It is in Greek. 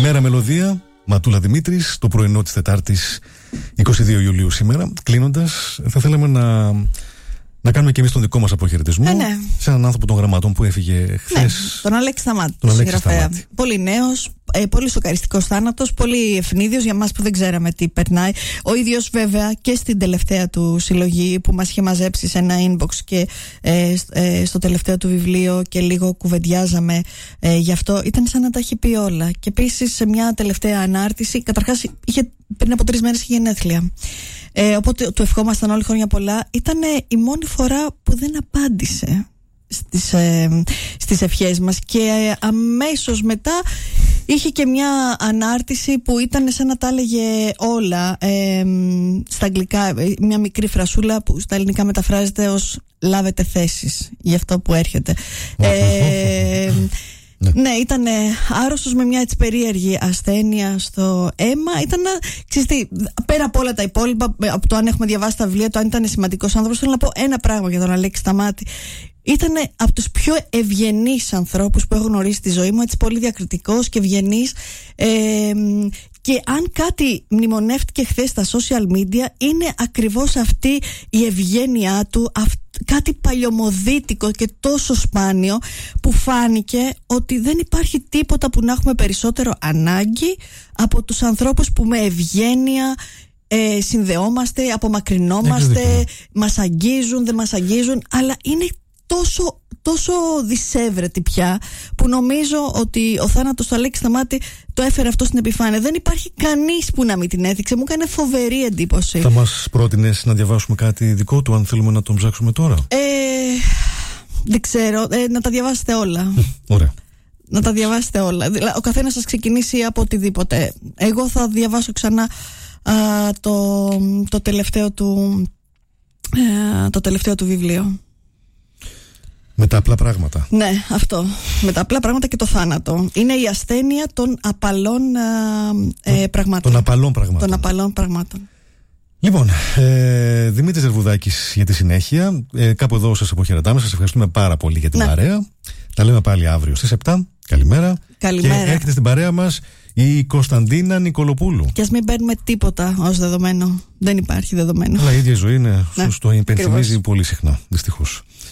Καλημέρα μελωδία, Ματούλα Δημήτρης, το πρωινό της Τετάρτης 22 Ιουλίου σήμερα. Κλείνοντας, θα θέλαμε να κάνουμε και εμείς τον δικό μας αποχαιρετισμό σε έναν άνθρωπο των γραμματών που έφυγε χθες. Τον Αλέξη Σταμάτη. Τον Αλέξη Σταμάτη. Πολύ νέος, πολύ σοκαριστικός θάνατος, πολύ ευνίδιος για μας που δεν ξέραμε τι περνάει. Ο ίδιος βέβαια και στην τελευταία του συλλογή που μας είχε μαζέψει σε ένα inbox και στο τελευταίο του βιβλίο και λίγο κουβεντιάζαμε γι' αυτό, ήταν σαν να τα έχει πει όλα. Και επίσης σε μια τελευταία ανάρτηση, καταρχάς πριν από 3 μέρες είχε γενέθλια. Οπότε του ευχόμασταν όλοι χρόνια πολλά. Ήταν η μόνη φορά που δεν απάντησε στις ευχές μας και αμέσως μετά είχε και μια ανάρτηση που ήταν σαν να τα έλεγε όλα στα αγγλικά, μια μικρή φρασούλα που στα ελληνικά μεταφράζεται ως λάβετε θέσεις για αυτό που έρχεται. Ναι, ήταν άρρωστος με μια έτσι περίεργη ασθένεια στο αίμα. Πέρα από όλα τα υπόλοιπα, από το αν έχουμε διαβάσει τα βιβλία, το αν ήταν σημαντικός άνθρωπος, θέλω να πω ένα πράγμα για τον Αλέξη Σταμάτη. Ήταν από τους πιο ευγενείς ανθρώπους που έχω γνωρίσει στη ζωή μου, έτσι πολύ διακριτικός και ευγενής. Και αν κάτι μνημονεύτηκε χθες στα social media, είναι ακριβώς αυτή η ευγένειά του, κάτι παλιωμοδίτικο και τόσο σπάνιο, που φάνηκε ότι δεν υπάρχει τίποτα που να έχουμε περισσότερο ανάγκη από τους ανθρώπους που με ευγένεια συνδεόμαστε, απομακρυνόμαστε, μας αγγίζουν, δεν μας αγγίζουν, αλλά είναι τόσο δυσέβρετη πια, που νομίζω ότι ο θάνατος του Αλέξη Σταμάτη το έφερε αυτό στην επιφάνεια. Δεν υπάρχει κανείς που να μην την έδειξε. Μου έκανε φοβερή εντύπωση. Θα μας πρότεινες να διαβάσουμε κάτι δικό του, αν θέλουμε να τον ψάξουμε τώρα? Δεν ξέρω, να τα διαβάσετε όλα. Ωραία. Να τα διαβάσετε όλα. Ο καθένας σας ξεκινήσει από οτιδήποτε. Εγώ θα διαβάσω ξανά το τελευταίο του βιβλίο. Με τα απλά πράγματα. Ναι, αυτό. Με τα απλά πράγματα και το θάνατο. Είναι η ασθένεια των απαλών πραγμάτων. Των απαλών πραγμάτων. Λοιπόν, Δημήτρης Ζερβουδάκης για τη συνέχεια. Κάπου εδώ σας αποχαιρετάμε. Σας ευχαριστούμε πάρα πολύ για την παρέα. Τα λέμε πάλι αύριο στις 7. Καλημέρα. Καλημέρα. Και έρχεται στην παρέα μας η Κωνσταντίνα Νικολοπούλου. Και ας μην παίρνουμε τίποτα ως δεδομένο. Δεν υπάρχει δεδομένο. Αλλά η ίδια ζωή είναι, το υπενθυμίζει πολύ συχνά, δυστυχώς.